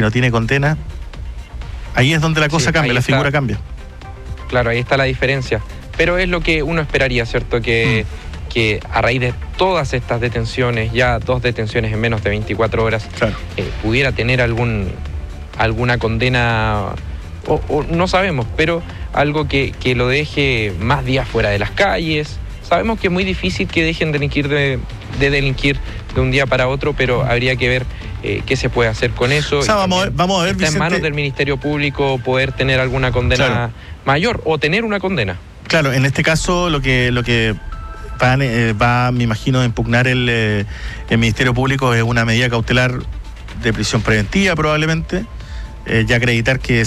si no tiene condena, ahí es donde la cosa cambia, la figura cambia. Claro, ahí está la diferencia. Pero es lo que uno esperaría, ¿cierto? Que a raíz de todas estas detenciones, ya 2 detenciones en menos de 24 horas, claro, pudiera tener alguna condena, o no sabemos, pero algo que lo deje más días fuera de las calles. Sabemos que es muy difícil que dejen de delinquir de un día para otro, pero habría que ver qué se puede hacer con eso. O sea, vamos a ver, está Vicente, en manos del Ministerio Público poder tener alguna condena, claro, mayor, o tener una condena. Claro, en este caso lo que va, me imagino, a impugnar el Ministerio Público es una medida cautelar de prisión preventiva, probabmente. Ya acreditar que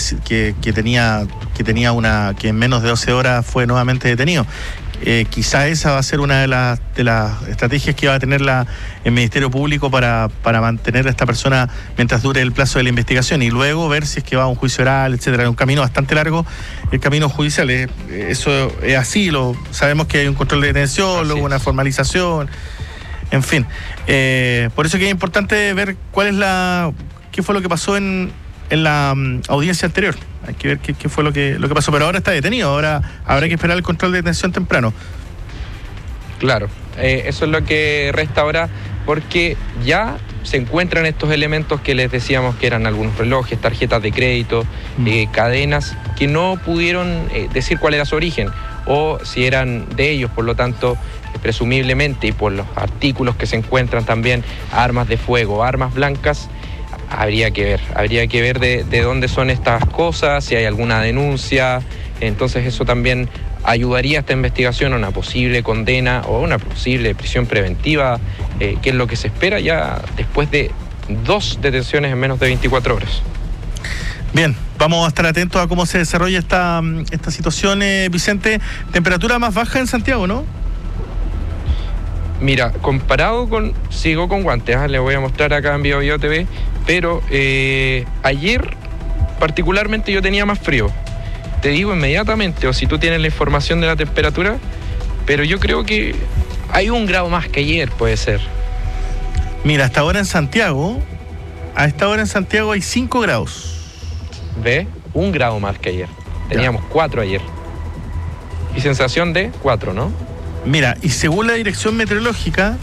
en menos de 12 horas fue nuevamente detenido. Quizá esa va a ser una de las estrategias que va a tener el Ministerio Público para mantener a esta persona mientras dure el plazo de la investigación, y luego ver si es que va a un juicio oral, etcétera. Es un camino bastante largo, el camino judicial. Eso es así, sabemos que hay un control de detención, luego una formalización, en fin. Por eso que es importante ver qué fue lo que pasó en la audiencia anterior. Hay que ver qué fue lo que pasó, pero ahora está detenido, ahora habrá que esperar el control de detención temprano. Claro, eso es lo que resta ahora, porque ya se encuentran estos elementos que les decíamos que eran algunos relojes, tarjetas de crédito, cadenas, que no pudieron decir cuál era su origen, o si eran de ellos, por lo tanto, presumiblemente, y por los artículos que se encuentran también, armas de fuego, armas blancas. Habría que ver de dónde son estas cosas, si hay alguna denuncia. Entonces eso también ayudaría a esta investigación a una posible condena o a una posible prisión preventiva, que es lo que se espera ya después de 2 detenciones en menos de 24 horas. Bien, vamos a estar atentos a cómo se desarrolla esta situación, Vicente. Temperatura más baja en Santiago, ¿no? Mira, sigo con guantes, le voy a mostrar acá en BioBio TV, pero ayer particularmente yo tenía más frío. Te digo inmediatamente, o si tú tienes la información de la temperatura, pero yo creo que hay 1 grado más que ayer, puede ser. Mira, a esta hora en Santiago hay 5 grados. ¿Ve? 1 grado más que ayer. Teníamos 4 ayer. Y sensación de 4, ¿no? Mira, y según la Dirección Meteorológica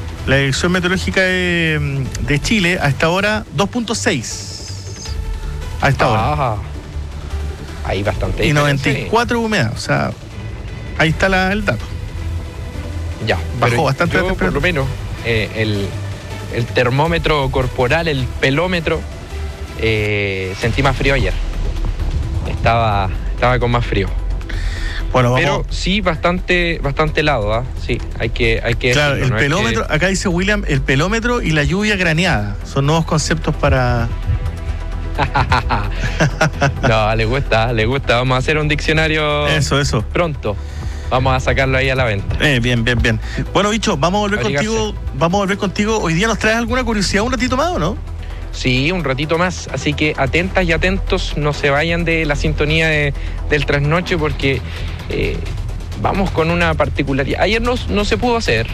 de Chile, a esta hora 2.6. A esta hora. Ahí bastante. Y 94 humedad, o sea, ahí está el dato. Ya. Bajó bastante la temperatura. Por lo menos el termómetro corporal, el pelómetro, sentí más frío ayer. Estaba con más frío. Bueno, pero sí, bastante helado, ¿eh? Sí, hay que claro, decirlo, el pelómetro, acá dice William, el pelómetro y la lluvia graneada. Son nuevos conceptos para... No, le gusta. Vamos a hacer un diccionario. Eso. Pronto. Vamos a sacarlo ahí a la venta. Bien. Bueno, bicho, vamos a volver contigo. Hoy día nos traes alguna curiosidad un ratito más, ¿o no? Sí, un ratito más, así que atentas y atentos, no se vayan de la sintonía del trasnoche, porque vamos con una particularidad. Ayer no se pudo hacer,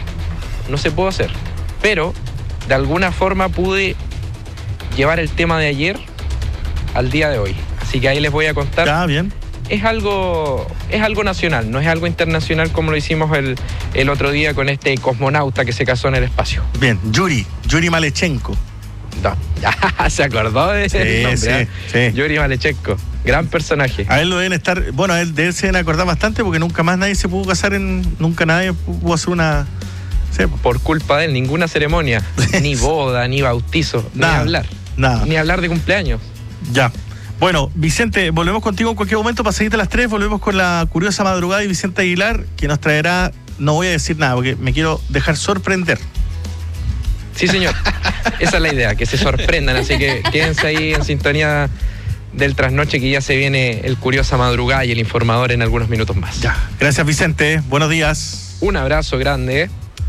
pero de alguna forma pude llevar el tema de ayer al día de hoy, así que ahí les voy a contar. Ah, bien. Es algo nacional, no es algo internacional como lo hicimos el otro día con este cosmonauta que se casó en el espacio. Bien, Yuri Malechenko. No. ¿Se acordó de ese nombre? Sí. Yuri Malechenko, gran personaje. A él lo deben estar, bueno, de él se deben acordar bastante, porque nunca más nadie se pudo casar nunca nadie pudo hacer una... Sí. Por culpa de él, ninguna ceremonia, ni boda, ni bautizo, nada. Ni hablar de cumpleaños. Ya. Bueno, Vicente, volvemos contigo en cualquier momento para seguirte a las 3, volvemos con la curiosa madrugada de Vicente Aguilar, que nos traerá, no voy a decir nada, porque me quiero dejar sorprender. Sí, señor. Esa es la idea, que se sorprendan. Así que quédense ahí en sintonía del trasnoche, que ya se viene el Curiosa Madrugada y el Informador en algunos minutos más. Ya. Gracias, Vicente. Buenos días. Un abrazo grande.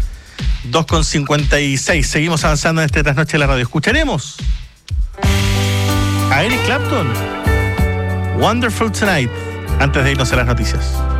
2:56. Seguimos avanzando en este trasnoche de la radio. Escucharemos a Eric Clapton, Wonderful Tonight, antes de irnos a las noticias.